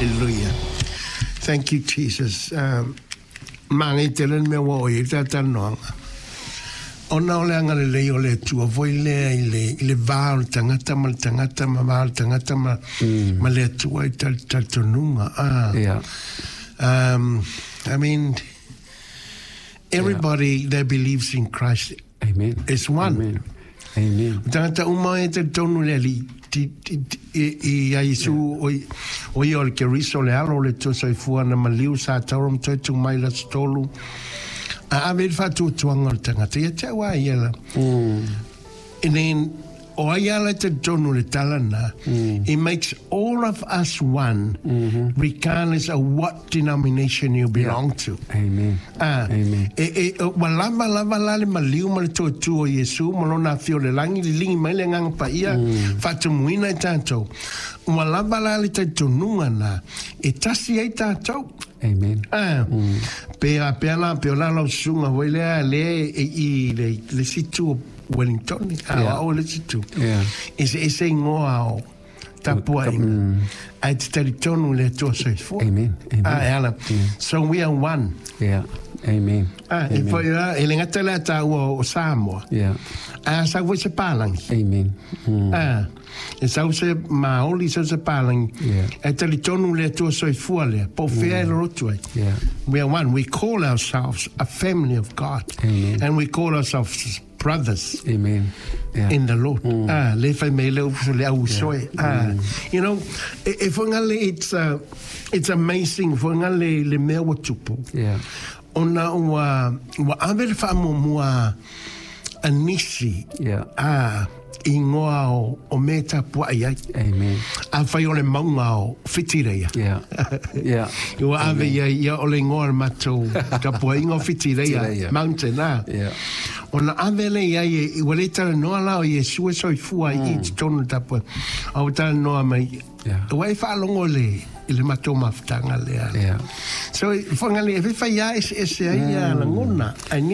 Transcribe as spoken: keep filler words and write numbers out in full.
Hallelujah. Thank you, Jesus. Um, Mangi telen me wo i tata noanga. Ona ole anga le leo le tua voi le le le val tangata mal tangata ma val tangata ma ma le tua i tal tal tonunga. Ah. Yeah. Um, I mean, everybody yeah. that believes in Christ, Amen. is one. Amen. Amen. Tangata uma e te tonu le li ti i a Yesu oi oi o ke riso le alo le to sai fu na maliu sa taurum to tu mai la stolu a ave fa tu tu ngol tangata ia te wa ia mm and then o ia le te tonu le talana mm. It makes all of us one mm-hmm. regardless of what denomination you belong yeah. to. Amen. Ah, Amen. E e wa lava lava la le maliu ma le to tu o Yesu mo na fio le langi le lingi mai le ngang pa ia fa tu muina i tanto. Wa lava la le te tonunga na e tasi ai tanto. Amen. Ah, mm. pe a pe la pe la lo sunga wo le le i le le situ Wellington. Ah, yeah. o le situ. Yeah. Is is e ngoa o tapua mm. ai te tonu le to sai fo. Amen. Amen. Ah, ela. Yeah. So we are one. Yeah. Amen. Ah, e poi la e lenga tele ta o Samoa. Yeah. Ah, sa wo se palang. Amen. Mm. Ah, e sa se maoli sa se palang. Yeah. E te tonu le to sai fo le po fe lo tu. Yeah. We are one. We call ourselves a family of God. Amen. And we call ourselves brothers. Amen. Yeah. In the Lord. Mm. Ah, le fai me le le au soe. Ah, you know, if it's uh, it's amazing for ngale le me o tupu. Yeah. Ona wa wa ave fa mo mua anisi. Yeah. Ah, ingoa o, o meta pua ia. Amen. A fai ole maunga o fitireia. Yeah. Yeah. Yo ave ia ia ole ngoa mato ka pua ingo fitireia mountain ah. Yeah. Ona avele ia i wale tala noa lao i e sua soi fua i te tonu tapua. Au tala noa mai. Yeah. Wai wha longo le i le mato mafutanga le. Yeah. So, whangale e whiwha ia e se ia la ngona.